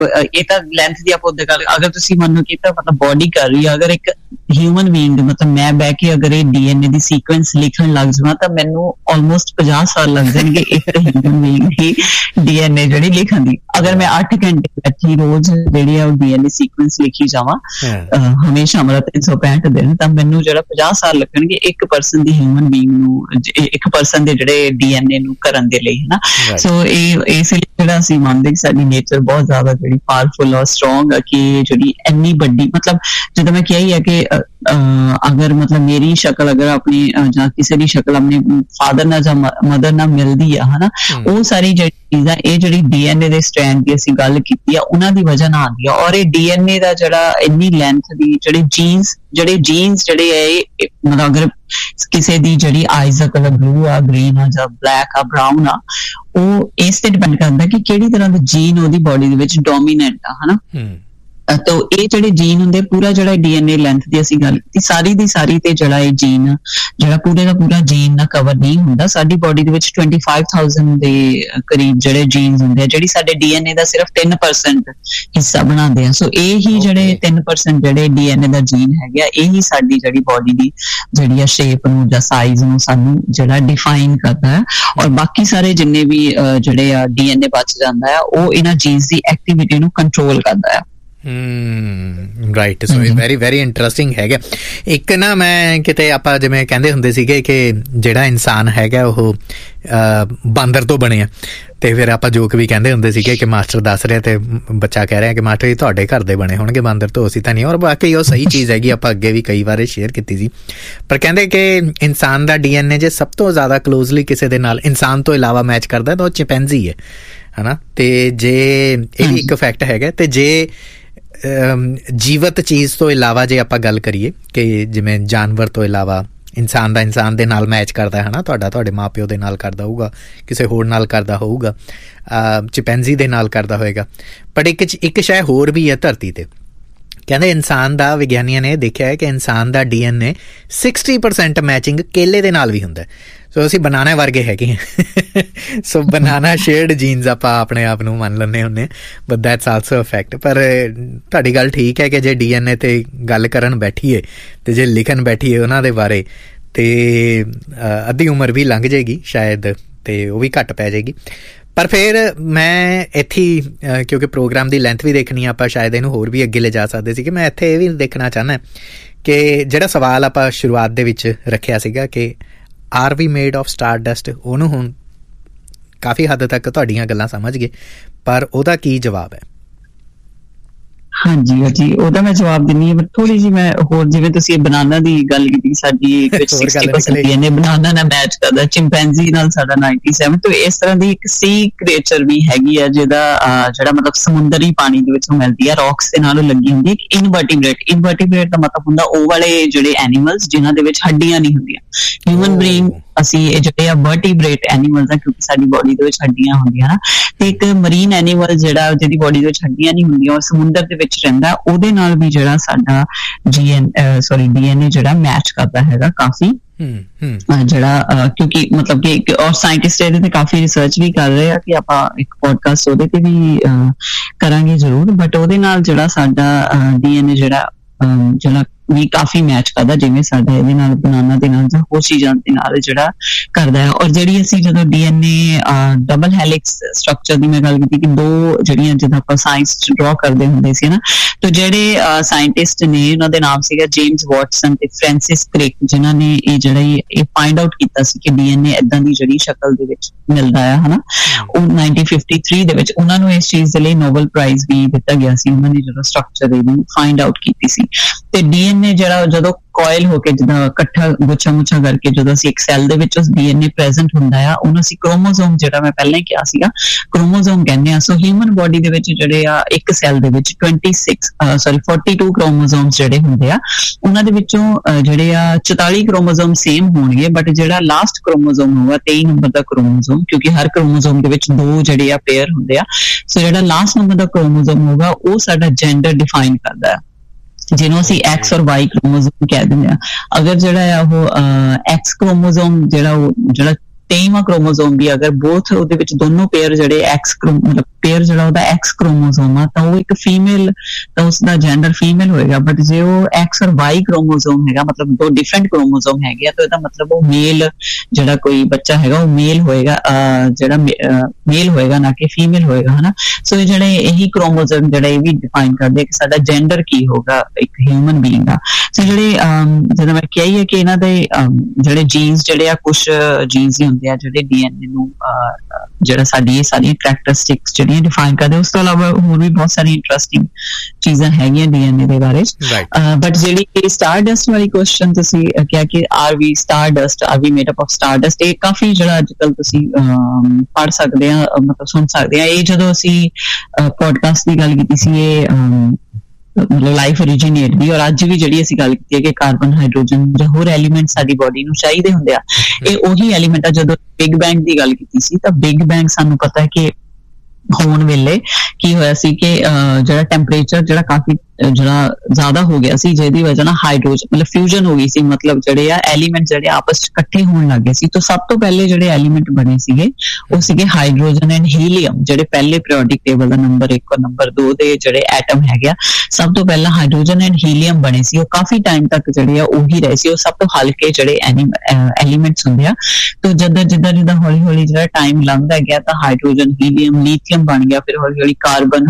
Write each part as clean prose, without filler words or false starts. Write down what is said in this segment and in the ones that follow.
ਇਹ ਤਾਂ ਲੈਂਥ ਦੀ ਆਪਾਂ ਉਹਦੇ ਗੱਲ, ਅਗਰ ਤੁਸੀਂ ਮੰਨੋ ਕਿ ਤਾਂ ਮਤਲਬ ਬੋਡੀ ਕਰ ਰਹੀ ਹੈ, ਅਗਰ ਇੱਕ ਹਿਊਮਨ ਬੀਇੰਗ ਮਤਲਬ ਮੈਂ ਬਹਿ ਕੇ ਅਗਰ ਇਹ DNA ਦੀ ਸੀਕੁਐਂਸ ਲਿਖਣ ਲੱਗ ਜਾਵਾਂ ਤਾਂ ਮੈਨੂੰ ਆਲਮੋਸਟ 50 ਸਾਲ ਲੱਗ ਜਾਣਗੇ ਇੱਕ ਹਿਊਮਨ ਬੀਇੰਗ ਦੀ DNA ਜਿਹੜੀ ਲਿਖਣ ਦੀ। ਅਗਰ ਮੈਂ 8 ਘੰਟੇ ਬੈਠੀ ਰੋਜ਼ ਜਿਹੜੀ ਆ ਉਹ DNA ਸੀਕੁਐਂਸ ਲਿਖੀ ਜਾਵਾਂ ਹਮੇਸ਼ਾ ਮਤਲਬ 365 ਦਿਨ, ਤਾਂ ਮੈਨੂੰ ਜਿਹੜਾ 50 ਸਾਲ ਲੱਗਣਗੇ ਇੱਕ ਪਰਸਨ ਦੀ ਹਿਊਮਨ ਬੀਇੰਗ ਨੂੰ, ਇੱਕ ਪਰਸਨ ਦੇ ਜਿਹੜੇ DNA ਨੂੰ ਕਰਨ ਦੇ ਲਈ, ਹਨਾ। ਸੋ ਇਹ ਇਸ ਲਈ ਜਿਹੜਾ ਅਸੀਂ ਮੰਨਦੇ ਕਿ ਸਾਡੀ ਨੇਚਰ ਬਹੁਤ ਜ਼ਿਆਦਾ ਜਿਹੜੀ ਪਾਵਰਫੁਲ ਔਰ ਸਟਰੋਂਗ ਆ, ਕਿ ਜਿਹੜੀ ਇੰਨੀ ਵੱਡੀ ਮਤਲਬ ਜਦੋਂ ਮੈਂ ਕਿਹਾ ਹੀ ਹੈ ਕਿ ਅਗਰ ਮਤਲਬ ਮੇਰੀ ਸ਼ਕਲ ਅਗਰ ਆਪਣੀ ਜਾਂ ਕਿਸੇ ਦੀ ਸ਼ਕਲ ਆਪਣੇ ਫਾਦਰ ਨਾਲ ਜਾਂ ਮਦਰ ਨਾਲ ਮਿਲਦੀ ਆ, ਹਨਾ, ਉਹ ਸਾਰੀ ਜਿਹੜੀ ਚੀਜ਼ਾਂ ਇਹ ਜਿਹੜੀ DNA ਦੇ ਸਟ੍ਰੈਂਡ ਦੀ ਅਸੀਂ ਗੱਲ ਕੀਤੀ ਆ ਉਹਨਾਂ ਦੀ ਵਜ੍ਹਾ ਨਾਲ ਆਉਂਦੀ ਆ। ਔਰ ਇਹ DNA ਦਾ ਜਿਹੜਾ ਇੰਨੀ ਲੈਂਥ ਦੀ ਜਿਹੜੇ ਜੀਨਸ ਜਿਹੜੇ ਹੈ ਮਤਲਬ ਅਗਰ ਕਿਸੇ ਦੀ ਜਿਹੜੀ ਆਈਜ਼ ਦਾ ਕਲਰ ਬਲੂ ਆ, ਗ੍ਰੀਨ ਆ ਜਾਂ ਬਲੈਕ ਆ, ਬਰਾਊਨ ਆ, ਉਹ ਇਸ ਤੇ ਡਿਪੈਂਡ ਕਰਦਾ ਕਿ ਕਿਹੜੀ ਤਰ੍ਹਾਂ ਦਾ ਜੀਨ ਉਹਦੀ ਬੋਡੀ ਦੇ ਵਿੱਚ ਡੋਮੀਨੈਂਟ ਆ, ਹਨਾ। ਤਾਂ ਇਹ ਜਿਹੜੇ ਜੀਨ ਹੁੰਦੇ ਪੂਰਾ ਜਿਹੜਾ DNA ਲੈਂਥ ਦੀ ਅਸੀਂ ਗੱਲ ਕੀਤੀ ਸਾਰੀ ਦੀ ਸਾਰੀ ਤੇ ਜਿਹੜਾ ਇਹ ਜੀਨ ਜਿਹੜਾ ਪੂਰੇ ਦਾ ਪੂਰਾ ਜੀਨ ਨਾਲ ਕਵਰ ਨਹੀਂ ਹੁੰਦਾ। ਸਾਡੀ ਬੋਡੀ ਦੇ ਵਿੱਚ 25,000 ਦੇ ਕਰੀਬ ਜਿਹੜੇ ਜੀਨਸ ਹੁੰਦੇ ਆ, ਜਿਹੜੀ ਸਾਡੇ DNA ਦਾ ਸਿਰਫ 3% ਹਿੱਸਾ ਬਣਾਉਂਦੇ ਆ। ਸੋ ਇਹ ਹੀ ਜਿਹੜੇ 3% ਜਿਹੜੇ DNA ਦਾ ਜੀਨ ਹੈਗਾ, ਇਹੀ ਸਾਡੀ ਜਿਹੜੀ ਬੋਡੀ ਦੀ ਜਿਹੜੀ ਆ ਸ਼ੇਪ ਨੂੰ ਜਾਂ ਸਾਈਜ਼ ਨੂੰ ਸਾਨੂੰ ਜਿਹੜਾ ਡਿਫਾਈਨ ਕਰਦਾ ਹੈ। ਔਰ ਬਾਕੀ ਸਾਰੇ ਜਿੰਨੇ ਵੀ ਜਿਹੜੇ ਆ DNA ਬਚ ਜਾਂਦਾ ਆ, ਉਹ ਇਹਨਾਂ ਜੀਨਸ ਦੀ ਐਕਟੀਵਿਟੀ ਨੂੰ ਕੰਟਰੋਲ ਕਰਦਾ ਆ। ਰਾਈਟ। ਸੋ ਇਹ ਵੈਰੀ ਵੈਰੀ ਇੰਟਰਸਟਿੰਗ ਹੈਗਾ। ਇੱਕ ਨਾ ਮੈਂ ਕਿਤੇ ਆਪਾਂ ਜਿਵੇਂ ਕਹਿੰਦੇ ਹੁੰਦੇ ਸੀਗੇ ਕਿ ਜਿਹੜਾ ਇਨਸਾਨ ਹੈਗਾ ਉਹ ਬਾਂਦਰ ਤੋਂ ਬਣਿਆ, ਤੇ ਫਿਰ ਆਪਾਂ ਜੋਕ ਵੀ ਕਹਿੰਦੇ ਹੁੰਦੇ ਸੀਗੇ ਕਿ ਮਾਸਟਰ ਦੱਸ ਰਿਹਾ ਤੇ ਬੱਚਾ ਕਹਿ ਰਿਹਾ ਕਿ ਮਾਸਟਰ ਜੀ ਤੁਹਾਡੇ ਘਰ ਦੇ ਬਣੇ ਹੋਣਗੇ ਬਾਂਦਰ ਤੋਂ, ਅਸੀਂ ਤਾਂ ਨਹੀਂ। ਔਰ ਬਾਕੀ ਉਹ ਸਹੀ ਚੀਜ਼ ਹੈਗੀ, ਆਪਾਂ ਅੱਗੇ ਵੀ ਕਈ ਵਾਰ ਸ਼ੇਅਰ ਕੀਤੀ ਸੀ। ਪਰ ਕਹਿੰਦੇ ਕਿ ਇਨਸਾਨ ਦਾ DNA ਜੇ ਸਭ ਤੋਂ ਜ਼ਿਆਦਾ ਕਲੋਜ਼ਲੀ ਕਿਸੇ ਦੇ ਨਾਲ ਇਨਸਾਨ ਤੋਂ ਇਲਾਵਾ ਮੈਚ ਕਰਦਾ ਤਾਂ ਉਹ ਚਿੰਪੈਂਜ਼ੀ ਹੈ, ਹਨਾ। ਤੇ ਜੇ ਇਹ ਵੀ ਇੱਕ ਫੈਕਟ ਹੈਗਾ, ਤੇ ਜੇ ਜੀਵਤ ਚੀਜ਼ ਤੋਂ ਇਲਾਵਾ ਜੇ ਆਪਾਂ ਗੱਲ ਕਰੀਏ ਕਿ ਜਿਵੇਂ ਜਾਨਵਰ ਤੋਂ ਇਲਾਵਾ ਇਨਸਾਨ ਦਾ ਇਨਸਾਨ ਦੇ ਨਾਲ ਮੈਚ ਕਰਦਾ ਹੈ ਨਾ, ਤੁਹਾਡੇ ਮਾਂ ਪਿਓ ਦੇ ਨਾਲ ਕਰਦਾ ਹੋਊਗਾ, ਕਿਸੇ ਹੋਰ ਨਾਲ ਕਰਦਾ ਹੋਊਗਾ, ਚਿੰਪੈਂਜ਼ੀ ਦੇ ਨਾਲ ਕਰਦਾ ਹੋਏਗਾ। ਪਰ ਇੱਕ ਸ਼ੈ ਹੋਰ ਵੀ ਹੈ ਧਰਤੀ ਤੇ। ਕਹਿੰਦੇ ਇਨਸਾਨ ਦਾ, ਵਿਗਿਆਨੀਆਂ ਨੇ ਦੇਖਿਆ ਹੈ ਕਿ ਇਨਸਾਨ ਦਾ DNA 60% ਮੈਚਿੰਗ ਕੇਲੇ ਦੇ ਨਾਲ ਵੀ ਹੁੰਦਾ। ਸੋ ਅਸੀਂ ਬਨਾਨਾ ਵਰਗੇ ਹੈਗੇ ਹਾਂ। ਸੋ ਬਨਾਨਾ ਸ਼ੇਅਰਡ ਜੀਨਸ ਆਪਾਂ ਆਪਣੇ ਆਪ ਨੂੰ ਮੰਨ ਲੈਂਦੇ ਹੁੰਦੇ, but that's also a fact. ਪਰ ਤੁਹਾਡੀ ਗੱਲ ਠੀਕ ਹੈ ਕਿ ਜੇ DNA ਤੇ ਗੱਲ ਕਰਨ ਬੈਠੀਏ ਤੇ ਜੇ ਲਿਖਣ ਬੈਠੀਏ ਉਹਨਾਂ ਦੇ ਬਾਰੇ, ਤੇ ਅੱਧੀ ਉਮਰ ਵੀ ਲੰਘ ਜਾਏਗੀ ਸ਼ਾਇਦ, ਤੇ ਉਹ ਵੀ ਘੱਟ ਪੈ ਜਾਏਗੀ। ਪਰ ਫਿਰ ਮੈਂ ਇੱਥੇ ਕਿਉਂਕਿ ਪ੍ਰੋਗਰਾਮ ਦੀ ਲੈਂਥ ਵੀ ਦੇਖਣੀ, ਆਪਾਂ ਸ਼ਾਇਦ ਇਹਨੂੰ ਹੋਰ ਵੀ ਅੱਗੇ ਲਿਜਾ ਸਕਦੇ ਸੀ, ਕਿ ਮੈਂ ਇੱਥੇ ਇਹ ਵੀ ਦੇਖਣਾ ਚਾਹੁੰਦਾ ਕਿ ਜਿਹੜਾ ਸਵਾਲ ਆਪਾਂ ਸ਼ੁਰੂਆਤ ਦੇ ਵਿੱਚ ਰੱਖਿਆ ਸੀਗਾ ਕਿ R we made of star dust, ਉਹਨੂੰ ਹੁਣ ਕਾਫੀ ਹੱਦ ਤੱਕ ਤੁਹਾਡੀਆਂ ਗੱਲਾਂ ਸਮਝ ਗਏ, ਪਰ ਉਹਦਾ ਕੀ ਜਵਾਬ ਹੈ? ਹਾਂਜੀ ਉਹਦਾ ਮੈਂ ਜਵਾਬ ਦਿੰਦੀ ਹਾਂ, ਪਰ ਥੋੜੀ ਜਿਹੀ ਮੈਂ ਹੋਰ, ਜਿਵੇਂ ਤੁਸੀਂ ਬਨਾਨਾ ਦੀ ਗੱਲ ਕੀਤੀ, ਸਾਡੀ 60% DNA ਬਨਾਨਾ ਨਾਲ ਮੈਚ ਕਰਦਾ, ਚਿੰਪੈਂਜ਼ੀ ਨਾਲ ਸਾਡਾ 97। ਤੇ ਇਸ ਤਰ੍ਹਾਂ ਦੀ ਇੱਕ ਸੀ ਕ੍ਰੀਏਚਰ ਵੀ ਹੈਗੀ ਆ ਜਿਹਦਾ ਜਿਹੜਾ ਮਤਲਬ ਸਮੁੰਦਰੀ ਪਾਣੀ ਦੇ ਵਿੱਚੋਂ ਮਿਲਦੀ ਆ, ਰੌਕਸ ਦੇ ਨਾਲ ਲੱਗੀ ਹੁੰਦੀ ਹੈ, ਇਨਵਰਟੀਬ੍ਰੇਟ ਦਾ ਮਤਲਬ ਹੁੰਦਾ ਉਹ ਵਾਲੇ ਜਿਹੜੇ ਐਨੀਮਲਸ ਜਿਨ੍ਹਾਂ ਦੇ ਵਿੱਚ ਹੱਡੀਆਂ ਨਹੀਂ ਹੁੰਦੀਆਂ। ਹਿਊਮਨ ਬੀਇੰਗ ਅਸੀਂ ਇਹ ਜਿਹੜੇ ਆ ਵਰਟੀਬ੍ਰੇਟ ਐਨੀਮਲਸ ਆ, ਕਿਉਂਕਿ ਸਾਡੀ ਬੋਡੀ ਦੇ ਵਿੱਚ ਹੱਡੀਆਂ ਹੁੰਦੀਆਂ ਨਾ। ਤੇ ਇੱਕ ਮਰੀਨ ਐਨੀਮਲ ਜਿਹੜਾ ਜਿਹਦੀ ਬੋਡੀ ਦੇ ਵਿੱਚ ਹੱਡੀਆਂ ਨਹੀਂ ਹੁੰਦੀਆਂ ਔਰ ਸਮੁੰਦਰ ਦੇ ਵਿੱਚ ਰਹਿੰਦਾ, ਉਹਦੇ ਨਾਲ ਵੀ ਜਿਹੜਾ ਸਾਡਾ DNA ਜਿਹੜਾ ਮੈਚ ਕਰਦਾ ਹੈਗਾ ਕਾਫੀ, ਜਿਹੜਾ ਕਿਉਂਕਿ ਮਤਲਬ ਕਿ ਔਰ ਸਾਇੰਟਿਸਟ ਇਹਦੇ ਤੇ ਕਾਫੀ ਰਿਸਰਚ ਵੀ ਕਰ ਰਹੇ ਆ, ਕਿ ਆਪਾਂ ਇੱਕ ਪੋਡਕਾਸਟ ਉਹਦੇ ਤੇ ਵੀ ਕਰਾਂਗੇ ਜ਼ਰੂਰ। ਬਟ ਉਹਦੇ ਨਾਲ ਜਿਹੜਾ ਸਾਡਾ DNA ਜਿਹੜਾ ਵੀ ਕਾਫੀ ਮੈਚ ਕਰਦਾ, ਜਿਵੇਂ ਸਾਡਾ ਇਹਦੇ ਨਾਲ ਬਨਾਨਾ ਦੇ ਨਾਲ ਜਾਂ ਹੋਰ ਚੀਜ਼ਾਂ ਦੇ ਨਾਲ ਜਿਹੜਾ ਕਰਦਾ ਹੈ। ਔਰ ਜਿਹੜੀ ਅਸੀਂ ਜਦੋਂ DNA ਡਬਲ ਹੈਲਿਕਸ ਸਟਰਕਚਰ ਦੀ ਮੈਂ ਗੱਲ ਕੀਤੀ, ਕਿ ਦੋ ਜਿਹੜੀਆਂ ਜਿੱਦਾਂ ਆਪਾਂ ਸਾਇੰਸ ਚ ਡਰਾ ਕਰਦੇ ਹੁੰਦੇ ਸੀ ਨਾ, ਤੇ ਜਿਹੜੇ ਸਾਇੰਟਿਸਟ ਨੇ ਉਹਨਾਂ ਦੇ ਨਾਮ ਸੀਗਾ ਜੇਮਸ ਵਾਟਸਨ ਤੇ ਫ੍ਰੈਂਸਿਸ ਕ੍ਰਿਕ, ਜਿਨ੍ਹਾਂ ਨੇ ਇਹ ਫਾਈਂਡ ਆਊਟ ਕੀਤਾ ਸੀ ਕਿ DNA ਏਦਾਂ ਦੀ ਜਿਹੜੀ ਸ਼ਕਲ ਦੇ ਵਿੱਚ ਮਿਲਦਾ ਆ, ਹਨਾ। ਉਹ 1953 ਦੇ ਵਿੱਚ ਉਹਨਾਂ ਨੂੰ ਇਸ ਚੀਜ਼ ਦੇ ਲਈ ਨੋਬਲ ਪ੍ਰਾਈਜ਼ ਵੀ ਦਿੱਤਾ ਗਿਆ ਸੀ। ਉਹਨਾਂ ਨੇ ਜਦੋਂ ਸਟਰਕਚਰ ਇਹਨੂੰ ਫਾਈਂਡ ਆਊਟ ਕੀਤੀ ਸੀ। ਤੇ DNA ਜਿਹੜਾ ਜਦੋਂ ਕੋਇਲ ਹੋ ਕੇ ਜਿੱਦਾਂ ਇਕੱਠਾ ਗੁੱਛਾ ਮੁੱਛਾ ਕਰਕੇ ਜਦੋਂ ਅਸੀਂ ਇੱਕ ਸੈੱਲ ਦੇ ਵਿੱਚ DNA ਪ੍ਰੈਜ਼ੈਂਟ ਹੁੰਦਾ ਆ, ਉਹਨੂੰ ਅਸੀਂ ਕ੍ਰੋਮੋਸੋਮ, ਜਿਹੜਾ ਮੈਂ ਪਹਿਲਾਂ ਹੀ ਕਿਹਾ ਸੀਗਾ, ਕ੍ਰੋਮੋਸੋਮ ਕਹਿੰਦੇ ਆ। ਸੋ ਹਿਊਮਨ ਬੋਡੀ ਦੇ ਵਿੱਚ ਜਿਹੜੇ ਆ ਇੱਕ ਸੈੱਲ ਦੇ ਵਿੱਚ 42 ਕ੍ਰੋਮੋਸੋਮਸ ਜਿਹੜੇ ਹੁੰਦੇ ਆ, ਉਹਨਾਂ ਦੇ ਵਿੱਚੋਂ ਜਿਹੜੇ ਆ 44 ਕ੍ਰੋਮੋਸੋਮ ਸੇਮ ਹੋਣਗੇ, ਬਟ ਜਿਹੜਾ ਲਾਸਟ ਕ੍ਰੋਮੋਸੋਮ ਹੋਊਗਾ 23 ਨੰਬਰ ਦਾ ਕ੍ਰੋਮੋਸੋਮ, ਕਿਉਂਕਿ ਹਰ ਕ੍ਰੋਮੋਸੋਮ ਦੇ ਵਿੱਚ ਦੋ ਜਿਹੜੇ ਆ ਪੇਅਰ ਹੁੰਦੇ ਆ। ਸੋ ਜਿਹੜਾ ਲਾਸਟ ਨੰਬਰ ਦਾ ਕ੍ਰੋਮੋਸੋਮ ਹੋਊਗਾ ਉਹ ਸਾਡਾ ਜੈਂਡਰ ਡਿਫਾਈਨ ਕਰਦਾ ਹੈ, ਜਿਹਨੂੰ ਅਸੀਂ X ਔਰ Y ਕ੍ਰੋਮੋਸੋਮ ਕਹਿ ਦਿੰਦੇ ਆ। ਅਗਰ ਜਿਹੜਾ ਆ ਉਹ X ਕ੍ਰੋਮੋਸੋਮ ਜਿਹੜਾ 23ਵਾਂ ਕ੍ਰੋਮੋਸੋਮ ਵੀ ਅਗਰ ਬੋਥ ਉਹਦੇ ਵਿੱਚ ਦੋਨੋਂ ਪੇਅਰ ਜਿਹੜੇ X ਮਤਲਬ ਪੇਅਰ ਜਿਹੜਾ ਉਹਦਾ X ਕ੍ਰੋਮੋਸੋਮ ਆ ਤਾਂ ਉਹ ਇੱਕ ਫੀਮੇਲ, ਤਾਂ ਉਸਦਾ ਜੈਂਡਰ ਫੀਮੇਲ ਹੋਏਗਾ। ਬਟ ਜੇ ਉਹ X ਔਰ Y ਕ੍ਰੋਮੋਸੋਮ ਹੈਗਾ, ਮਤਲਬ 2 ਡਿਫਰੈਂਟ ਕ੍ਰੋਮੋਸੋਮ ਹੈਗੇ ਆ, ਤਾਂ ਇਹਦਾ ਮਤਲਬ ਉਹ ਮੇਲ ਜਿਹੜਾ ਕੋਈ ਬੱਚਾ ਹੈਗਾ ਉਹ ਮੇਲ ਹੋਏਗਾ, ਜਿਹੜਾ ਮੇਲ ਹੋਏਗਾ ਨਾ ਕਿ ਫੀਮੇਲ ਹੋਏਗਾ, ਹਨਾ। ਸੋ ਇਹ ਜਿਹੜੇ ਇਹੀ ਕ੍ਰੋਮੋਸੋਮ ਜਿਹੜਾ ਇਹ ਵੀ ਡਿਫਾਈਨ ਕਰਦੇ ਕਿ ਸਾਡਾ ਜੈਂਡਰ ਕੀ ਹੋਗਾ ਇੱਕ ਹਿਊਮਨ ਬੀਇੰਗ ਦਾ। ਸੋ ਜਿਹੜੇ ਜਦੋਂ ਮੈਂ ਕਿਹਾ ਹੀ ਹੈ ਕਿ ਇਹਨਾਂ ਦੇ ਜਿਹੜੇ ਜੀਨਸ ਜਿਹੜੇ ਆ, ਕੁਛ ਜੀਨਸ ਹੀ ਹੁੰਦੇ ਆ ਜਿਹੜੇ DNA ਨੂੰ ਜਿਹੜਾ ਸਾਡੀ ਇਹ ਸਾਰੀਆਂ ਕਰੈਕਟਰਿਸਟਿਕਸ ਜਿਹੜੀਆਂ ਡਿਫਾਈਨ ਕਰਦੇ। ਉਸ ਤੋਂ ਇਲਾਵਾ ਹੋਰ ਵੀ ਬਹੁਤ ਸਾਰੀ ਇੰਟਰਸਟਿੰਗ ਚੀਜ਼ਾਂ ਹੈਗੀਆਂ DNA ਦੇ ਬਾਰੇ। ਬਟ ਜਿਹੜੀ ਇਹ ਸਟਾਰ ਡਸਟ ਵਾਲੀ ਕੁਐਸਚਨ ਤੁਸੀਂ ਕਿਹਾ ਕਿ R we star dust, R we made up of star dust, ਇਹ ਕਾਫੀ ਜਿਹੜਾ ਅੱਜ ਕੱਲ ਤੁਸੀਂ ਪੜ੍ਹ ਸਕਦੇ ਆ, ਮਤਲਬ ਸੁਣ ਸਕਦੇ ਆ। ਇਹ ਜਦੋਂ ਅਸੀਂ ਪੋਡਕਾਸਟ ਦੀ ਗੱਲ ਕੀਤੀ ਸੀ, ਇਹ ਮਤਲਬ ਲਾਈਫ ਓਰੀਜੀਨੇਟ ਦੀ, ਔਰ ਅੱਜ ਵੀ ਜਿਹੜੀ ਅਸੀਂ ਗੱਲ ਕੀਤੀ ਹੈ ਕਿ ਕਾਰਬਨ, ਹਾਈਡਰੋਜਨ ਜਾਂ ਹੋਰ ਐਲੀਮੈਂਟ ਸਾਡੀ ਬੋਡੀ ਨੂੰ ਚਾਹੀਦੇ ਹੁੰਦੇ ਆ, ਇਹ ਉਹੀ ਐਲੀਮੈਂਟ ਆ। ਜਦੋਂ ਬਿਗ ਬੈਂਗ ਦੀ ਗੱਲ ਕੀਤੀ ਸੀ ਤਾਂ ਬਿਗ ਬੈਂਗ ਸਾਨੂੰ ਪਤਾ ਹੈ ਕਿ ਹੋਣ ਵੇਲੇ ਕੀ ਹੋਇਆ ਸੀ ਕਿ ਜਿਹੜਾ ਟੈਂਪਰੇਚਰ ਜਿਹੜਾ ਕਾਫੀ ਜਿਹੜਾ ਜ਼ਿਆਦਾ ਹੋ ਗਿਆ ਸੀ, ਜਿਹਦੀ ਵਜ੍ਹਾ ਨਾਲ ਹਾਈਡਰੋਜਨ ਮਤਲਬ ਫਿਊਜ਼ਨ ਹੋ ਗਈ ਸੀ, ਮਤਲਬ ਜਿਹੜੇ ਆ ਐਲੀਮੈਂਟ ਜਿਹੜੇ ਆਪਸ ਚ ਇਕੱਠੇ ਹੋਣ ਲੱਗ ਗਏ ਸੀ। ਤਾਂ ਸਭ ਤੋਂ ਪਹਿਲੇ ਜਿਹੜੇ ਐਲੀਮੈਂਟ ਬਣੇ ਸੀਗੇ ਉਹ ਸੀਗੇ ਹਾਈਡਰੋਜਨ ਐਂਡ ਹੀਲੀਅਮ, ਜਿਹੜੇ ਪਹਿਲੇ ਪੀਰੀਓਡਿਕ ਟੇਬਲ ਦਾ ਨੰਬਰ 1 ਔਰ ਨੰਬਰ 2 ਦੇ ਜਿਹੜੇ ਐਟਮ ਹੈਗੇ ਆ, ਸਭ ਤੋਂ ਪਹਿਲਾਂ ਹਾਈਡਰੋਜਨ ਐਂਡ ਹੀਲੀਅਮ ਬਣੇ ਸੀ। ਉਹ ਕਾਫੀ ਟਾਈਮ ਤੱਕ ਜਿਹੜੇ ਆ ਉਹੀ ਰਹੇ ਸੀ, ਉਹ ਸਭ ਤੋਂ ਹਲਕੇ ਜਿਹੜੇ ਐਲੀਮੈਂਟਸ ਹੁੰਦੇ ਆ। ਤਾਂ ਜਿੱਦਾਂ ਹੌਲੀ ਹੌਲੀ ਜਿਹੜਾ ਟਾਈਮ ਲੰਘਦਾ ਗਿਆ ਤਾਂ ਹਾਈਡਰੋਜਨ, ਹੀਲੀਅਮ, ਲੀਥੀਅਮ ਬਣ ਗਿਆ, ਫਿਰ ਹੌਲੀ ਹੌਲੀ ਕਾਰਬਨ,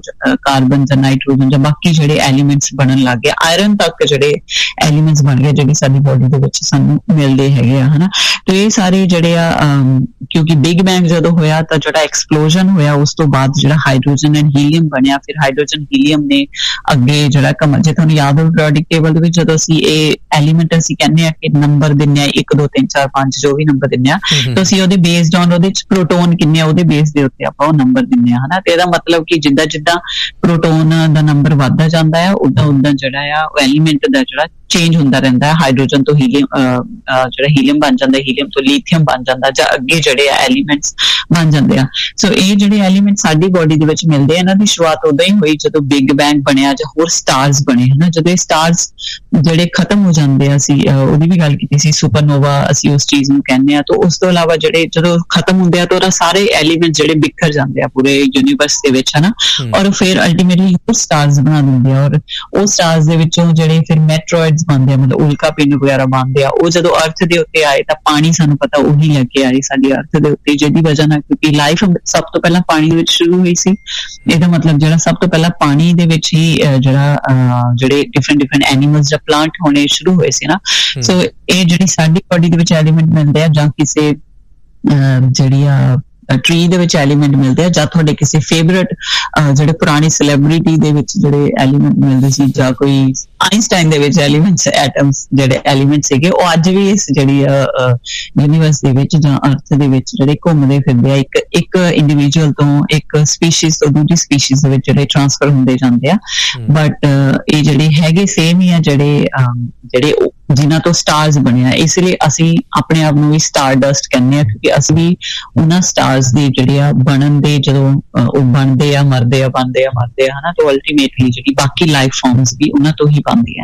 ਕਾਰਬਨ ਜਾਂ ਨਾਈਟ੍ਰੋਜਨ ਜਾਂ ਬਾਕੀ ਜਿਹੜੇ ਐਲੀਮੈਂਟਸ ਬਣਨ ਲੱਗ ਗਏ, ਆਇਰਨ ਤੱਕ ਜਿਹੜੇ ਐਲੀਮੈਂਟਸ ਬਣ ਗਏ ਜਿਹੜੀ ਸਾਡੀ ਬੋਡੀ ਦੇ ਵਿੱਚ ਸਾਨੂੰ ਮਿਲਦੇ ਹੈਗੇ ਆ, ਹਨਾ। ਤੇ ਇਹ ਸਾਰੇ ਜਿਹੜੇ ਆ ਕਿਉਂਕਿ ਬਿਗ ਬੈਂਗ ਜਦੋਂ ਹੋਇਆ ਤਾਂ ਜਿਹੜਾ ਐਕਸਪਲੋਜਨ ਹੋਇਆ, ਉਸ ਤੋਂ ਬਾਅਦ ਜਿਹੜਾ ਹਾਈਡਰੋਜਨ ਐਂਡ ਹੀਲੀਅਮ ਬਣਿਆ, ਫਿਰ ਹਾਈਡਰੋਜਨ ਹੀਲੀਅਮ ਨੇ ਅੱਗੇ ਜਿਹੜਾ ਜੇ ਤੁਹਾਨੂੰ ਯਾਦ ਹੋ ਪੀਰੀਓਡਿਕ ਟੇਬਲ ਦੇ ਵਿੱਚ ਜਦੋਂ ਅਸੀਂ ਇਹ ਐਲੀਮੈਂਟ ਅਸੀਂ ਕਹਿੰਦੇ ਆ ਕਿ ਨੰਬਰ ਦਿੰਦੇ ਆ 1 2 3 4 5 ਜੋ ਵੀ ਨੰਬਰ ਦਿੰਦੇ ਆ, ਤਾਂ ਅਸੀਂ ਉਹਦੇ ਬੇਸਡ ਔਨ ਉਹਦੇ ਚ ਪ੍ਰੋਟੋਨ ਕਿੰਨੇ ਆ ਉਹਦੇ ਬੇਸ ਦੇ ਉੱਤੇ ਆਪਾਂ ਉਹ ਨੰਬਰ ਦਿੰਦੇ ਆ, ਹਨਾ। ਤੇ ਇਹਦਾ ਮਤਲਬ ਕਿ ਜਿੱਦਾਂ ਪ੍ਰੋਟੋਨ ਦਾ ਨੰਬਰ ਵੱਧਦਾ ਜਾਂਦਾ ਆ, ਉਦਾਂ ਜਿਹੜਾ ਆ ਉਹ ਐਲੀਮੈਂਟ ਦਾ ਜਿਹੜਾ ਚੇਂਜ ਹੁੰਦਾ ਰਹਿੰਦਾ ਹੈ। ਹਾਈਡਰੋਜਨ ਤੋਂ ਹੀਲੀਅਮ ਜਿਹੜਾ ਹੀਲੀਅਮ ਬਣ ਜਾਂਦਾ, ਹੀਲੀਅਮ ਤੋਂ ਲੀਥੀਅਮ ਬਣ ਜਾਂਦਾ, ਜਾਂ ਅੱਗੇ ਜਿਹੜੇ ਐਲੀਮੈਂਟਸ ਬਣ ਜਾਂਦੇ ਆ। ਸੋ ਇਹ ਜਿਹੜੇ ਐਲੀਮੈਂਟ ਸਾਡੀ ਬੋਡੀ ਦੇ ਵਿੱਚ ਮਿਲਦੇ ਆ, ਇਹਨਾਂ ਦੀ ਸ਼ੁਰੂਆਤ ਉਦੋਂ ਹੀ ਹੋਈ ਜਦੋਂ ਬਿਗ ਬੈਂਗ ਬਣਿਆ ਜਾਂ ਹੋਰ ਸਟਾਰਸ ਬਣੇ, ਹਨਾ। ਜਦੋਂ ਇਹ ਸਟਾਰਸ ਜਿਹੜੇ ਖਤਮ ਹੋ ਜਾਂਦੇ ਆ, ਅਸੀਂ ਉਹਦੀ ਵੀ ਗੱਲ ਕੀਤੀ ਸੀ, ਸੁਪਰਨੋਵਾ ਅਸੀਂ ਉਸ ਚੀਜ਼ ਨੂੰ ਕਹਿੰਦੇ ਆ। ਤਾਂ ਉਸ ਤੋਂ ਇਲਾਵਾ ਜਿਹੜੇ ਜਦੋਂ ਖਤਮ ਹੁੰਦੇ ਆ ਤਾਂ ਉਹਦਾ ਸਾਰੇ ਐਲੀਮੈਂਟ ਜਿਹੜੇ ਬਿਖਰ ਜਾਂਦੇ ਆ ਪੂਰੇ ਯੂਨੀਵਰਸ ਦੇ ਵਿੱਚ, ਹਨਾ। ਔਰ ਫਿਰ ਅਲਟੀਮੇਟਲੀ ਹੋਰ ਸਟਾਰਸ ਬਣਾ ਦਿੰਦੇ ਆ, ਔਰ ਉਹ ਸਟਾਰਸ ਦੇ ਵਿੱਚੋਂ ਜਿਹੜੇ ਫਿਰ ਮੈਟਰੋਇਡਸ ਬਣਦੇ ਆ, ਮਤਲਬ ਉਲਕਾ ਪਿੰਡ ਵਗੈਰਾ ਬਣਦੇ ਆ। ਉਹ ਜਦੋਂ ਅਰਥ ਦੇ ਉੱਤੇ ਆਏ ਤਾਂ ਪਾਣੀ ਸਾਨੂੰ ਪਤਾ ਉਹੀ ਲੈ ਕੇ ਆਏ ਸਾਡੀ ਅਰਥ ਦੇ ਉੱਤੇ, ਜਿਹਦੀ ਵਜ੍ਹਾ ਨਾਲ ਕਿਉਂਕਿ ਲਾਈਫ ਸਭ ਤੋਂ ਪਹਿਲਾਂ ਪਾਣੀ ਦੇ ਵਿੱਚ ਸ਼ੁਰੂ ਹੋਈ ਸੀ। ਇਹਦਾ ਮਤਲਬ ਜਿਹੜਾ ਸਭ ਤੋਂ ਪਹਿਲਾਂ ਪਾਣੀ ਦੇ ਵਿੱਚ ਹੀ ਜਿਹੜੇ ਡਿਫਰੈਂਟ ਐਨੀਮਲਸ ਜਾਂ ਪਲਾਂਟ ਹੋਣੇ ਸ਼ੁਰੂ ਹੋਏ ਸੀ ਨਾ। ਸੋ ਇਹ ਜਿਹੜੀ ਸਾਡੀ ਬੋਡੀ ਦੇ ਵਿੱਚ ਐਲੀਮੈਂਟ ਮਿਲਦੇ ਆ, ਜਾਂ ਕਿਸੇ ਜਿਹੜੀ ਟਰੀ ਦੇ ਵਿੱਚ ਐਲੀਮੈਂਟ ਮਿਲਦੇ ਆ, ਜਾਂ ਤੁਹਾਡੇ ਕਿਸੇ ਫੇਵਰਟ ਜਿਹੜੇ ਪੁਰਾਣੀ ਸੈਲੀਬ੍ਰਿਟੀ ਦੇ ਵਿੱਚ ਜਿਹੜੇ ਐਲੀਮੈਂਟ ਮਿਲਦੇ ਸੀ, ਜਾਂ ਕੋਈ ਆਇਨਸਟਾਈਨ ਦੇ ਵਿੱਚ ਐਲੀਮੈਂਟਸ ਐਟਮਸ ਜਿਹੜੇ ਐਲੀਮੈਂਟ ਸੀਗੇ, ਉਹ ਅੱਜ ਵੀ ਇਸ ਜਿਹੜੀ ਯੂਨੀਵਰਸ ਦੇ ਵਿੱਚ ਜਾਂ ਅਰਥ ਦੇ ਵਿੱਚ ਜਿਹੜੇ ਘੁੰਮਦੇ ਫਿਰਦੇ ਆ, ਇੱਕ ਇੰਡੀਵਿਜੂਅਲ ਤੋਂ ਇੱਕ ਸਪੀਸ਼ੀਜ਼ ਤੋਂ ਦੂਜੀ ਸਪੀਸ਼ੀਜ਼ ਦੇ ਵਿੱਚ ਜਿਹੜੇ ਟ੍ਰਾਂਸਫਰ ਹੁੰਦੇ ਜਾਂਦੇ ਆ। ਬਟ ਇਹ ਜਿਹੜੇ ਹੈਗੇ ਸੇਮ ਹੀ ਆ ਜਿਹੜੇ ਜਿਨ੍ਹਾਂ ਤੋਂ ਸਟਾਰਸ ਬਣਿਆ। ਇਸ ਲਈ ਅਸੀਂ ਆਪਣੇ ਆਪ ਨੂੰ ਵੀ ਸਟਾਰ ਡਸਟ ਕਹਿੰਦੇ ਆ, ਕਿਉਂਕਿ ਅਸੀਂ ਵੀ ਉਹਨਾਂ ਸਟਾਰਸ ਦੇ ਜਿਹੜੇ ਆ ਬਣਨ ਦੇ ਜਦੋਂ ਉਹ ਬਣਦੇ ਆ, ਮਰਦੇ ਆ, ਬਣਦੇ ਆ, ਮਰਦੇ ਆ, ਹਨਾ। ਤਾਂ ਅਲਟੀਮੇਟਲੀ ਜਿਹੜੀ ਬਾਕੀ ਲਾਈਫ ਫਾਰਮਸ ਵੀ ਉਹਨਾਂ ਤੋਂ ਹੀ ਬਣਦੀਆਂ।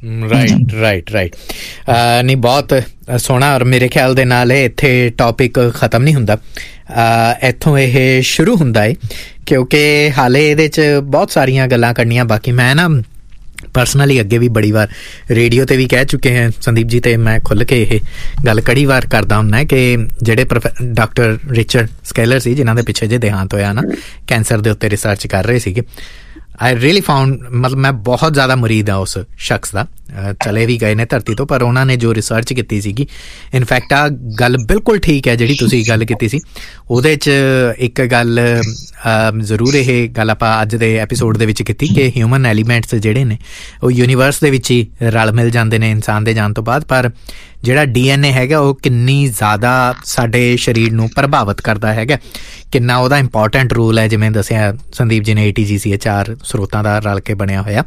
ਰਾਈਟ ਨਹੀਂ, ਬਹੁਤ ਸੋਹਣਾ। ਔਰ ਮੇਰੇ ਖਿਆਲ ਦੇ ਨਾਲ ਇੱਥੇ ਟੌਪਿਕ ਖਤਮ ਨਹੀਂ ਹੁੰਦਾ, ਇੱਥੋਂ ਇਹ ਸ਼ੁਰੂ ਹੁੰਦਾ ਹੈ, ਕਿਉਂਕਿ ਹਾਲੇ ਇਹਦੇ 'ਚ ਬਹੁਤ ਸਾਰੀਆਂ ਗੱਲਾਂ ਕਰਨੀਆਂ ਬਾਕੀ। ਮੈਂ ਨਾ ਪਰਸਨਲੀ ਅੱਗੇ ਵੀ ਬੜੀ ਵਾਰ ਰੇਡੀਓ ਤੇ ਵੀ ਕਹਿ ਚੁੱਕੇ ਹਾਂ ਸੰਦੀਪ ਜੀ, ਤੇ ਮੈਂ ਖੁੱਲ੍ਹ ਕੇ ਇਹ ਗੱਲ ਕੜੀ ਵਾਰ ਕਰਦਾ ਹੁੰਦਾ ਕਿ ਜਿਹੜੇ ਡਾਕਟਰ ਰਿਚਰਡ ਸਕੈਲਰ ਸੀ, ਜਿਨ੍ਹਾਂ ਦੇ ਪਿੱਛੇ ਜੇ ਦੇਹਾਂਤ ਹੋਇਆ ਨਾ, ਕੈਂਸਰ ਦੇ ਉੱਤੇ ਰਿਸਰਚ ਕਰ ਰਹੇ ਸੀਗੇ, ਆਈ ਰੀਅਲੀ ਫਾਊਂਡ, ਮਤਲਬ ਮੈਂ ਬਹੁਤ ਜ਼ਿਆਦਾ ਮੁਰੀਦ ਹਾਂ ਉਸ ਸ਼ਖਸ ਦਾ। ਚਲੇ ਵੀ ਗਏ ਨੇ ਧਰਤੀ ਤੋਂ, ਪਰ ਉਹਨਾਂ ਨੇ ਜੋ ਰਿਸਰਚ ਕੀਤੀ ਸੀਗੀ, ਇਨਫੈਕਟ ਆਹ ਗੱਲ ਬਿਲਕੁਲ ਠੀਕ ਹੈ ਜਿਹੜੀ ਤੁਸੀਂ ਗੱਲ ਕੀਤੀ ਸੀ। ਉਹਦੇ 'ਚ ਇੱਕ ਗੱਲ ਜ਼ਰੂਰ, ਇਹ ਗੱਲ ਆਪਾਂ ਅੱਜ ਦੇ ਐਪੀਸੋਡ ਦੇ ਵਿੱਚ ਕੀਤੀ ਕਿ ਹਿਊਮਨ ਐਲੀਮੈਂਟਸ ਜਿਹੜੇ ਨੇ ਉਹ ਯੂਨੀਵਰਸ ਦੇ ਵਿੱਚ ਹੀ ਰਲ ਮਿਲ ਜਾਂਦੇ ਨੇ ਇਨਸਾਨ ਦੇ ਜਾਣ ਤੋਂ ਬਾਅਦ, ਪਰ ਜਿਹੜਾ DNA ਹੈਗਾ ਉਹ ਕਿੰਨੀ ਜ਼ਿਆਦਾ ਸਾਡੇ ਸਰੀਰ ਨੂੰ ਪ੍ਰਭਾਵਿਤ ਕਰਦਾ ਹੈਗਾ, ਕਿੰਨਾ ਉਹਦਾ ਇੰਪੋਰਟੈਂਟ ਰੋਲ ਹੈ। ਜਿਵੇਂ ਦੱਸਿਆ ਸੰਦੀਪ ਜੀ ਨੇ, ATGC 4 ਸਰੋਤਾਂ ਦਾ ਰਲ ਕੇ ਬਣਿਆ ਹੋਇਆ।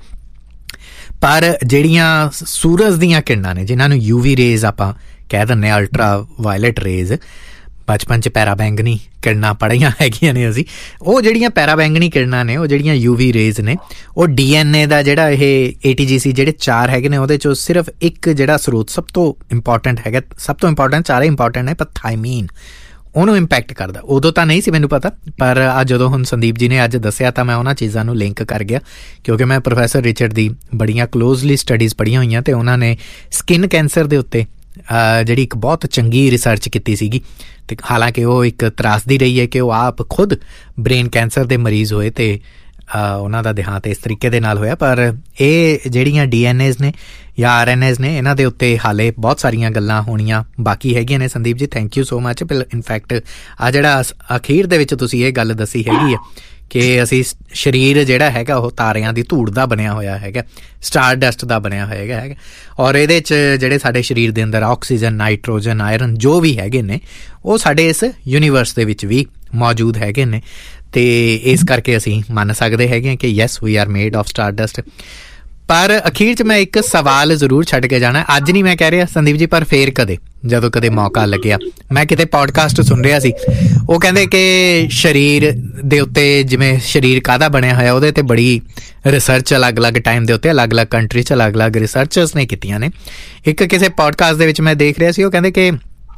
ਪਰ ਜਿਹੜੀਆਂ ਸੂਰਜ ਦੀਆਂ ਕਿਰਨਾਂ ਨੇ, ਜਿਨ੍ਹਾਂ ਨੂੰ UV ਰੇਜ਼ ਆਪਾਂ ਕਹਿ ਦਿੰਦੇ ਹਾਂ, ਅਲਟਰਾ ਵਾਇਲਟ ਰੇਜ਼, ਬਚਪਨ 'ਚ ਪੈਰਾਬੈਂਗਨੀ ਕਿਰਨਾਂ ਪੜ੍ਹੀਆਂ ਹੈਗੀਆਂ ਨੇ ਅਸੀਂ, ਉਹ ਜਿਹੜੀਆਂ ਪੈਰਾਬੈਂਗਨੀ ਕਿਰਨਾਂ ਨੇ, ਉਹ ਜਿਹੜੀਆਂ UV ਰੇਜ਼ ਨੇ, ਉਹ DNA ਦਾ ਜਿਹੜਾ ਇਹ ATGC ਜਿਹੜੇ 4 ਹੈਗੇ ਨੇ, ਉਹਦੇ 'ਚੋਂ ਸਿਰਫ ਇੱਕ ਜਿਹੜਾ ਸਰੋਤ ਸਭ ਤੋਂ ਇੰਪੋਰਟੈਂਟ ਹੈਗਾ, ਸਭ ਤੋਂ ਇੰਪੋਰਟੈਂਟ, ਚਾਰੇ ਇੰਪੋਰਟੈਂਟ ਹੈ, ਪਰ ਥਾਇਮੀਨ, ਉਹਨੂੰ ਇੰਪੈਕਟ ਕਰਦਾ। ਉਦੋਂ ਤਾਂ ਨਹੀਂ ਸੀ ਮੈਨੂੰ ਪਤਾ, ਪਰ ਅੱਜ ਜਦੋਂ ਹੁਣ ਸੰਦੀਪ ਜੀ ਨੇ ਅੱਜ ਦੱਸਿਆ ਤਾਂ ਮੈਂ ਉਹਨਾਂ ਚੀਜ਼ਾਂ ਨੂੰ ਲਿੰਕ ਕਰ ਗਿਆ, ਕਿਉਂਕਿ ਮੈਂ ਪ੍ਰੋਫੈਸਰ ਰਿਚਰਡ ਦੀ ਬੜੀਆਂ ਕਲੋਜ਼ਲੀ ਸਟੱਡੀਜ਼ ਪੜ੍ਹੀਆਂ ਹੋਈਆਂ ਅਤੇ ਉਹਨਾਂ ਨੇ ਸਕਿਨ ਕੈਂਸਰ ਦੇ ਉੱਤੇ ਜਿਹੜੀ ਇੱਕ ਬਹੁਤ ਚੰਗੀ ਰਿਸਰਚ ਕੀਤੀ ਸੀਗੀ। ਅਤੇ ਹਾਲਾਂਕਿ ਉਹ ਇੱਕ ਤਰਾਸਦੀ ਰਹੀ ਹੈ ਕਿ ਉਹ ਆਪ ਖੁਦ ਬ੍ਰੇਨ ਕੈਂਸਰ ਦੇ ਮਰੀਜ਼ ਹੋਏ ਅਤੇ ਉਹਨਾਂ ਦਾ ਦੇਹਾਂਤ ਇਸ ਤਰੀਕੇ ਦੇ ਨਾਲ ਹੋਇਆ। ਪਰ ਇਹ ਜਿਹੜੀਆਂ DNAs ਨੇ ਜਾਂ RNAs ਨੇ, ਇਹਨਾਂ ਦੇ ਉੱਤੇ ਹਾਲੇ ਬਹੁਤ ਸਾਰੀਆਂ ਗੱਲਾਂ ਹੋਣੀਆਂ ਬਾਕੀ ਹੈਗੀਆਂ ਨੇ। Sandeep ji, thank you so much. In fact ਆ ਜਿਹੜਾ ਅਖੀਰ ਦੇ ਵਿੱਚ ਤੁਸੀਂ ਇਹ ਗੱਲ ਦੱਸੀ ਹੈਗੀ ਆ ਕਿ ਅਸੀਂ ਸਰੀਰ ਜਿਹੜਾ ਹੈਗਾ ਉਹ ਤਾਰਿਆਂ ਦੀ ਧੂੜ ਦਾ ਬਣਿਆ ਹੋਇਆ ਹੈਗਾ, ਸਟਾਰ ਡਸਟ ਦਾ ਬਣਿਆ ਹੋਇਆ ਹੈਗਾ, ਔਰ ਇਹਦੇ 'ਚ ਜਿਹੜੇ ਸਾਡੇ ਸਰੀਰ ਦੇ ਅੰਦਰ ਆਕਸੀਜਨ, ਨਾਈਟ੍ਰੋਜਨ, ਆਇਰਨ ਜੋ ਵੀ ਹੈਗੇ ਨੇ ਉਹ ਸਾਡੇ ਇਸ ਯੂਨੀਵਰਸ ਦੇ ਵਿੱਚ ਵੀ ਮੌਜੂਦ ਹੈਗੇ ਨੇ। ਅਤੇ ਇਸ ਕਰਕੇ ਅਸੀਂ ਮੰਨ ਸਕਦੇ ਹੈਗੇ ਹਾਂ ਕਿ yes we R made of star dust. ਪਰ ਅਖੀਰ 'ਚ ਮੈਂ ਇੱਕ ਸਵਾਲ ਜ਼ਰੂਰ ਛੱਡ ਕੇ ਜਾਣਾ, ਅੱਜ ਨਹੀਂ ਮੈਂ ਕਹਿ ਰਿਹਾ ਸੰਦੀਪ ਜੀ, ਪਰ ਫੇਰ ਕਦੇ ਜਦੋਂ ਕਦੇ ਮੌਕਾ ਲੱਗਿਆ। ਮੈਂ ਕਿਤੇ ਪੋਡਕਾਸਟ ਸੁਣ ਰਿਹਾ ਸੀ, ਉਹ ਕਹਿੰਦੇ ਕਿ ਸਰੀਰ ਦੇ ਉੱਤੇ ਜਿਵੇਂ ਸਰੀਰ ਕਾਹਦਾ ਬਣਿਆ ਹੋਇਆ ਉਹਦੇ 'ਤੇ ਬੜੀ ਰਿਸਰਚ ਅਲੱਗ-ਅਲੱਗ ਟਾਈਮ ਦੇ ਉੱਤੇ ਅਲੱਗ-ਅਲੱਗ ਕੰਟਰੀ 'ਚ ਅਲੱਗ-ਅਲੱਗ ਰਿਸਰਚਰਸ ਨੇ ਕੀਤੀਆਂ ਨੇ। ਇੱਕ ਕਿਸੇ ਪੋਡਕਾਸਟ ਦੇ ਵਿੱਚ ਮੈਂ ਦੇਖ ਰਿਹਾ ਸੀ, ਉਹ ਕਹਿੰਦੇ ਕਿ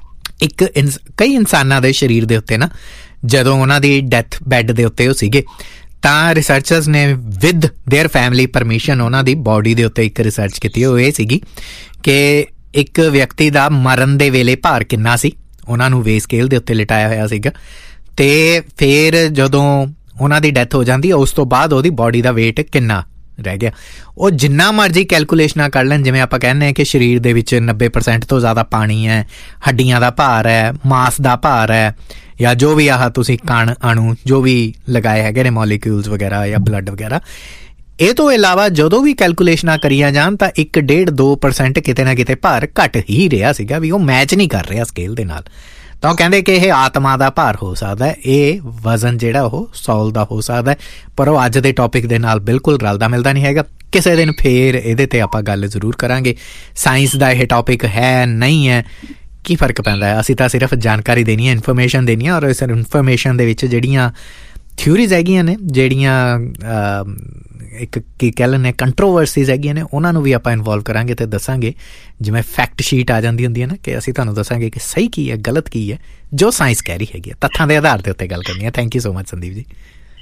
ਕਈ ਇਨਸਾਨਾਂ ਦੇ ਸਰੀਰ ਦੇ ਉੱਤੇ ਨਾ ਜਦੋਂ ਉਹਨਾਂ ਦੀ ਡੈਥ ਬੈੱਡ ਦੇ ਉੱਤੇ ਉਹ ਸੀਗੇ ਤਾਂ ਰਿਸਰਚਰਸ ਨੇ ਵਿਦ ਦੇਅਰ ਫੈਮਿਲੀ ਪਰਮਿਸ਼ਨ ਉਹਨਾਂ ਦੀ ਬਾਡੀ ਦੇ ਉੱਤੇ ਇੱਕ ਰਿਸਰਚ ਕੀਤੀ। ਉਹ ਇਹ ਸੀਗੀ ਕਿ ਇੱਕ ਵਿਅਕਤੀ ਦਾ ਮਰਨ ਦੇ ਵੇਲੇ ਭਾਰ ਕਿੰਨਾ ਸੀ, ਉਹਨਾਂ ਨੂੰ ਵੇ ਸਕੇਲ ਦੇ ਉੱਤੇ ਲਿਟਾਇਆ ਹੋਇਆ ਸੀਗਾ, ਅਤੇ ਫਿਰ ਜਦੋਂ ਉਹਨਾਂ ਦੀ ਡੈਥ ਹੋ ਜਾਂਦੀ ਉਸ ਤੋਂ ਬਾਅਦ ਉਹਦੀ ਬਾਡੀ ਦਾ ਵੇਟ ਕਿੰਨਾ ਰਹਿ ਗਿਆ। ਉਹ ਜਿੰਨਾ ਮਰਜ਼ੀ ਕੈਲਕੂਲੇਸ਼ਨਾਂ ਕਰ ਲੈਣ, ਜਿਵੇਂ ਆਪਾਂ ਕਹਿੰਦੇ ਹਾਂ ਕਿ ਸਰੀਰ ਦੇ ਵਿੱਚ 90% ਤੋਂ ਜ਼ਿਆਦਾ ਪਾਣੀ ਹੈ, ਹੱਡੀਆਂ ਦਾ ਭਾਰ ਹੈ, ਮਾਸ ਦਾ ਭਾਰ ਹੈ, ਜਾਂ ਜੋ ਵੀ ਆਹ ਤੁਸੀਂ ਕਣ ਅਣੂ ਜੋ ਵੀ ਲਗਾਏ ਹੈਗੇ ਨੇ ਮੋਲੀਕਿਊਲਸ ਵਗੈਰਾ ਜਾਂ ਬਲੱਡ ਵਗੈਰਾ, ਇਹ ਤੋਂ ਇਲਾਵਾ ਜਦੋਂ ਵੀ ਕੈਲਕੂਲੇਸ਼ਨਾਂ ਕਰੀਆਂ ਜਾਣ ਤਾਂ 1.5-2% ਕਿਤੇ ਨਾ ਕਿਤੇ ਭਾਰ ਘੱਟ ਹੀ ਰਿਹਾ ਸੀਗਾ, ਵੀ ਉਹ ਮੈਚ ਨਹੀਂ ਕਰ ਰਿਹਾ ਸਕੇਲ ਦੇ ਨਾਲ। ਤਾਂ ਉਹ ਕਹਿੰਦੇ ਕਿ ਇਹ ਆਤਮਾ ਦਾ ਭਾਰ ਹੋ ਸਕਦਾ, ਇਹ ਵਜ਼ਨ ਜਿਹੜਾ ਉਹ ਸੌਲ ਦਾ ਹੋ ਸਕਦਾ, ਪਰ ਉਹ ਅੱਜ ਦੇ ਟੌਪਿਕ ਦੇ ਨਾਲ ਬਿਲਕੁਲ ਰਲਦਾ ਮਿਲਦਾ ਨਹੀਂ ਹੈਗਾ। ਕਿਸੇ ਦਿਨ ਫੇਰ ਇਹਦੇ 'ਤੇ ਆਪਾਂ ਗੱਲ ਜ਼ਰੂਰ ਕਰਾਂਗੇ। ਸਾਇੰਸ ਦਾ ਇਹ ਟੌਪਿਕ ਹੈ ਨਹੀਂ ਹੈ, ਕੀ ਫਰਕ ਪੈਂਦਾ ਹੈ, ਅਸੀਂ ਤਾਂ ਸਿਰਫ ਜਾਣਕਾਰੀ ਦੇਣੀ ਹੈ, ਇਨਫੋਰਮੇਸ਼ਨ ਦੇਣੀ ਹੈ, ਔਰ ਇਸ ਇਨਫੋਰਮੇਸ਼ਨ ਦੇ ਵਿੱਚ ਜਿਹੜੀਆਂ ਥਿਊਰੀਜ਼ ਹੈਗੀਆਂ ਨੇ, ਜਿਹੜੀਆਂ ਇੱਕ ਕੀ ਕਹਿ ਲੈਂਦੇ ਕੰਟਰੋਵਰਸੀਜ਼ ਹੈਗੀਆਂ ਨੇ, ਉਹਨਾਂ ਨੂੰ ਵੀ ਆਪਾਂ ਇਨਵੋਲਵ ਕਰਾਂਗੇ ਅਤੇ ਦੱਸਾਂਗੇ। ਜਿਵੇਂ ਫੈਕਟ ਸ਼ੀਟ ਆ ਜਾਂਦੀ ਹੁੰਦੀ ਹੈ ਨਾ, ਕਿ ਅਸੀਂ ਤੁਹਾਨੂੰ ਦੱਸਾਂਗੇ ਕਿ ਸਹੀ ਕੀ ਹੈ, ਗਲਤ ਕੀ ਹੈ, ਜੋ ਸਾਇੰਸ ਕਹਿ ਰਹੀ ਹੈਗੀ ਹੈ, ਤੱਥਾਂ ਦੇ ਆਧਾਰ ਦੇ ਉੱਤੇ ਗੱਲ ਕਰਨੀ ਹੈ। Thank you so much Sandeep ji.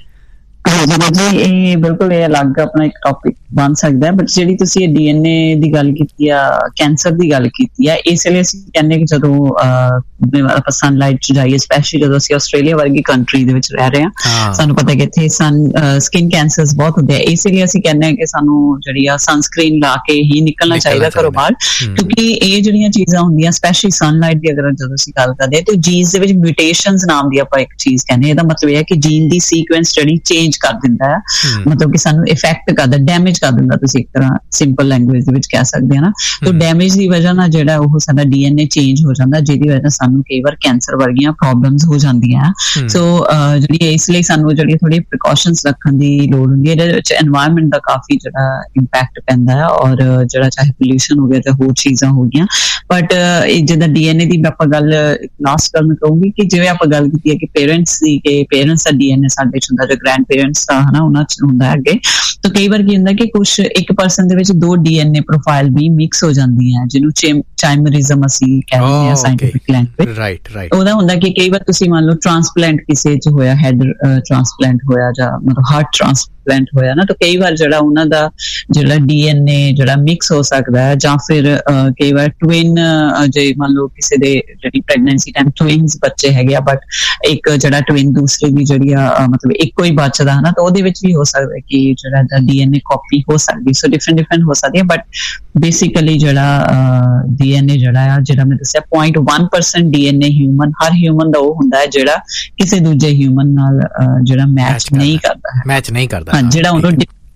ਜੀ ਇਹ ਬਿਲਕੁਲ ਇਹ ਅਲੱਗ ਆਪਣਾ ਇੱਕ ਟੌਪਿਕ ਬਣ ਸਕਦਾ ਹੈ, ਬਟ ਜਿਹੜੀ ਤੁਸੀਂ ਇਹ DNA ਦੀ ਗੱਲ ਕੀਤੀ ਆ, ਕੈਂਸਰ ਦੀ ਗੱਲ ਕੀਤੀ ਆ, ਇਸ ਲਈ ਅਸੀਂ ਕਹਿੰਦੇ ਕਿ ਜਦੋਂ ਆਪਾਂ ਸਨਲਾਈਟ 'ਚ ਜਾਈਏ, ਸਪੈਸ਼ਲੀ ਜਦੋਂ ਅਸੀਂ ਆਸਟ੍ਰੇਲੀਆ ਵਰਗੀ ਕੰਟਰੀ ਦੇ ਵਿੱਚ ਰਹਿ ਰਹੇ ਹਾਂ, ਸਾਨੂੰ ਪਤਾ ਕਿ ਇੱਥੇ ਸਕਿਨ ਕੈਂਸਰਸ ਬਹੁਤ ਹੁੰਦੇ ਆ। ਇਸ ਲਈ ਅਸੀਂ ਕਹਿੰਦੇ ਹਾਂ ਕਿ ਸਾਨੂੰ ਜਿਹੜੀ ਆ ਸਨਸਕ੍ਰੀਨ ਲਾ ਕੇ ਹੀ ਨਿਕਲਣਾ ਚਾਹੀਦਾ ਘਰੋਂ ਬਾਹਰ, ਕਿਉਂਕਿ ਇਹ ਜਿਹੜੀਆਂ ਚੀਜ਼ਾਂ ਹੁੰਦੀਆਂ, ਸਪੈਸ਼ਲੀ ਸਨਲਾਈਟ ਦੀ ਅਗਰ ਜਦੋਂ ਅਸੀਂ ਗੱਲ ਕਰਦੇ ਹਾਂ, ਤੇ ਜੀਨਸ ਦੇ ਵਿੱਚ ਮਿਊਟੇਸ਼ਨਸ ਨਾਮ ਦੀ ਆਪਾਂ ਇੱਕ ਚੀਜ਼ ਕਹਿੰਦੇ, ਇਹਦਾ ਮਤਲਬ ਇਹ ਹੈ ਕਿ ਜੀਨ ਦੀ ਸੀਕੁਐਂਸ ਜਿਹੜੀ ਚੇਂਜ ਕਰ ਦਿੰਦਾ ਹੈ, ਮਤਲਬ ਕਿ ਸਾਨੂੰ ਇਫੈਕਟ ਕਰਦਾ, ਡੈਮੇਜ ਕਰ ਦਿੰਦਾ, ਤੁਸੀਂ ਇੱਕ ਤਰ੍ਹਾਂ ਸਿੰਪਲ ਲੈਂਗੁਏਜ ਦੇ ਵਿੱਚ ਕਹਿ ਸਕਦੇ ਹੋ ਨਾ। ਤਾਂ ਡੈਮੇਜ ਦੀ ਵਜ੍ਹਾ ਨਾਲ ਜਿਹੜਾ ਉਹ ਸਾਡਾ DNA ਚੇਂਜ ਹੋ ਜਾਂਦਾ, ਜਿਹਦੀ ਵਜ੍ਹਾ ਸਾਨੂੰ ਕਈ ਵਾਰ ਕੈਂਸਰ ਵਰਗੀਆਂ ਪ੍ਰੋਬਲਮਸ ਹੋ ਜਾਂਦੀਆਂ। ਸੋ ਜਿਹੜੀ ਇਸ ਲਈ ਸਾਨੂੰ ਜਿਹੜੀ ਥੋੜੀ ਪ੍ਰੀਕਾਸ਼ਨਸ ਰੱਖਣ ਦੀ ਲੋੜ ਹੁੰਦੀ ਹੈ। ਇਹਦੇ ਵਿੱਚ এনवायरमेंट ਦਾ ਕਾਫੀ ਜਿਹੜਾ ਇੰਪੈਕਟ ਪੈਂਦਾ ਹੈ, ਔਰ ਜਿਹੜਾ ਚਾਹੇ ਪੋਲਿਊਸ਼ਨ ਹੋ ਗਿਆ ਜਾਂ ਹੋਰ ਚੀਜ਼ਾਂ ਹੋ ਗਈਆਂ। ਬਟ ਜਿੱਦਾਂ DNA ਦੀ ਆਪਾਂ ਗੱਲ ਲਾਸਟ ਗੱਲ ਮੈਂ ਕਹੂੰਗੀ ਕਿ ਜਿਵੇਂ ਆਪਾਂ ਗੱਲ ਕੀਤੀ ਹੈ ਕਿ ਪੇਰੈਂਟਸ ਦੀ, ਕਿ ਪੇਰੈਂਟਸ ਦਾ DNA ਸਾਡੇ ਚ ਹੁੰਦਾ, ਜੋ ਗ੍ਰੈਂਡ ਪੇਰੈਂਟਸ ਦਾ ਹਨਾ ਉਹਨਾਂ ਚ ਹੁੰਦਾ ਅੱਗੇ। ਤਾਂ ਕਈ ਵਾਰ ਕੀ ਹੁੰਦਾ ਕਿ ਕੁਛ ਇੱਕ ਪਰਸਨ ਦੇ ਵਿੱਚ 2 DNA ਪ੍ਰੋਫਾਈਲ ਵੀ ਮਿਕਸ ਹੋ ਜਾਂਦੀਆਂ, ਜਿਹਨੂੰ ਚਾਈਮਰਿਜ਼ਮ ਅਸੀਂ ਕਹਿੰਦੇ ਹਾਂ ਸਾਇੰਟਿਫਿਕ ਲੈਂਗੁਏਜ। ਰਾਈਟ। ਉਹਦਾ ਹੁੰਦਾ ਕਿ ਕਈ ਵਾਰ ਤੁਸੀਂ ਮੰਨ ਲਓ ਟ੍ਰਾਂਸਪਲਾਂਟ ਕਿਸੇ ਚ ਹੋਇਆ, ਹੈਡ ਟ੍ਰਾਂਸਪਲਾਂਟ ਹੋਇਆ ਜਾਂ ਮਤਲਬ ਹਾਰਟ ਟ੍ਰਾਂਸਪਲਾਂਟ ਹੋਇਆ ਨਾ, ਤਾਂ ਕਈ ਵਾਰ ਜਿਹੜਾ ਉਹਨਾਂ ਦਾ ਜਿਹੜਾ DNA ਜਿਹੜਾ ਮਿਕਸ ਹੋ ਸਕਦਾ ਹੈ, ਜਾਂ ਫਿਰ ਕਈ ਵਾਰ ਟਵਿਨ, ਜੇ ਮੰਨ ਲਓ ਕਿਸੇ ਦੇ ਜਿਹੜੀ ਪ੍ਰੈਗਨੈਂਸੀ ਟਾਈਮ ਟਵਿਨਸ ਬੱਚੇ ਹੈਗੇ ਆ, ਬਟ ਇੱਕ ਜਿਹੜਾ ਟਵਿਨ ਦੂਸਰੇ ਦੀ ਜਿਹੜੀ ਆ ਮਤਲਬ ਇੱਕੋ ਹੀ ਬਚਦਾ ਹਨਾ, ਤਾਂ ਉਹਦੇ ਵਿੱਚ ਵੀ ਹੋ ਸਕਦਾ ਕਿ ਜਿਹੜਾ DNA ਕਾਪੀ ਹੋ ਸਕਦੀ। ਸੋ ਡਿਫਰੈਂਟ ਹੋ ਸਕਦੀ ਹੈ, ਬਟ ਬੇਸਿਕਲੀ ਜਿਹੜਾ DNA ਜਿਹੜਾ ਮੈਂ ਦੱਸਿਆ 0.1% DNA ਹਰ ਹਿਊਮਨ ਦਾ ਉਹ ਹੁੰਦਾ ਹੈ ਜਿਹੜਾ ਕਿਸੇ ਦੂਜੇ ਹਿਊਮਨ ਨਾਲ ਜਿਹੜਾ ਮੈਚ ਨਹੀਂ ਕਰਦਾ, ਜਿਹੜਾ ਉਹਨੂੰ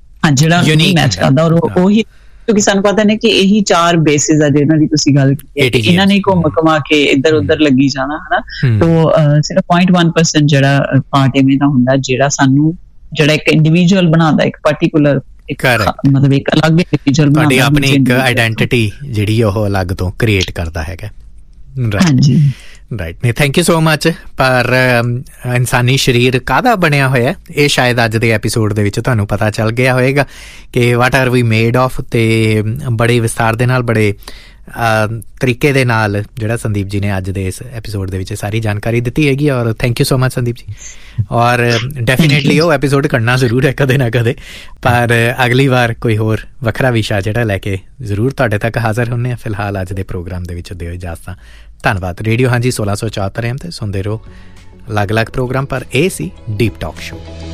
ਮੈਚ ਕਰਦਾ, ਔਰ ਉਹੀ, ਕਿਉਂਕਿ ਸਾਨੂੰ ਪਤਾ ਨਹੀਂ ਕਿ ਇਹੀ 4 ਬੇਸਿਸ ਆ ਜਿਹਨਾਂ ਦੀ ਤੁਸੀਂ ਗੱਲ ਕੀਤੀ ਹੈ, ਇਹਨਾਂ ਨੇ ਘੁੰਮ ਕੇ ਇੱਧਰ ਉੱਧਰ ਲੱਗੀ ਜਾਣਾ ਹਨਾ। ਤਾਂ ਸਿਰਫ 0.1% ਜਿਹੜਾ ਪਾਰਟ ਇਵੇਂ ਦਾ ਹੁੰਦਾ ਜਿਹੜਾ ਸਾਨੂੰ ਜਿਹੜਾ ਇੱਕ ਇੰਡੀਵਿਜੂਅਲ ਬਣਾਉਂਦਾ, ਇੱਕ ਪਰਟੀਕੁਲਰ ਮਤਲਬ ਇੱਕ ਅਲੱਗ ਇੰਡੀਵਿਜੂਅਲ ਬਣਾਉਂਦਾ, ਤੁਹਾਡੀ ਆਪਣੀ ਇੱਕ ਆਈਡੈਂਟਿਟੀ ਜਿਹੜੀ ਉਹ ਅਲੱਗ ਤੋਂ ਕ੍ਰੀਏਟ ਕਰਦਾ ਹੈਗਾ। ਹਾਂਜੀ, ਰਾਈਟ। ਨਹੀਂ, ਥੈਂਕ ਯੂ ਸੋ ਮਚ। ਪਰ ਇਨਸਾਨੀ ਸਰੀਰ ਕਾਹਦਾ ਬਣਿਆ ਹੋਇਆ, ਇਹ ਸ਼ਾਇਦ ਅੱਜ ਦੇ ਐਪੀਸੋਡ ਦੇ ਵਿੱਚ ਤੁਹਾਨੂੰ ਪਤਾ ਚੱਲ ਗਿਆ ਹੋਏਗਾ ਕਿ what are we made of, ਤੇ ਬੜੇ ਵਿਸਤਾਰ ਦੇ ਨਾਲ, ਬੜੇ ਤਰੀਕੇ ਦੇ ਨਾਲ ਜਿਹੜਾ ਸੰਦੀਪ ਜੀ ਨੇ ਅੱਜ ਦੇ ਇਸ ਐਪੀਸੋਡ ਦੇ ਵਿੱਚ ਸਾਰੀ ਜਾਣਕਾਰੀ ਦਿੱਤੀ ਹੈਗੀ, ਔਰ thank you so much Sandeep ji. ਔਰ ਡੈਫੀਨੇਟਲੀ ਉਹ ਐਪੀਸੋਡ ਕਰਨਾ ਜ਼ਰੂਰ ਹੈ ਕਦੇ ਨਾ ਕਦੇ, ਪਰ ਅਗਲੀ ਵਾਰ ਕੋਈ ਹੋਰ ਵੱਖਰਾ ਵਿਸ਼ਾ ਜਿਹੜਾ ਲੈ ਕੇ ਜ਼ਰੂਰ ਤੁਹਾਡੇ ਤੱਕ ਹਾਜ਼ਰ ਹੁੰਦੇ ਹਾਂ। ਫਿਲਹਾਲ ਅੱਜ ਦੇ ਪ੍ਰੋਗਰਾਮ ਦੇ ਵਿੱਚ ਦਿਓ ਇਜਾਜ਼ਤਾਂ। ਧੰਨਵਾਦ। ਰੇਡੀਓ ਹਾਂਜੀ 1674 AM ਤੇ ਸੁਣਦੇ ਰਹੋ ਅਲੱਗ-ਅਲੱਗ ਪ੍ਰੋਗਰਾਮ, ਪਰ ਇਹ ਸੀ ਡੀਪ ਟਾਕ ਸ਼ੋ।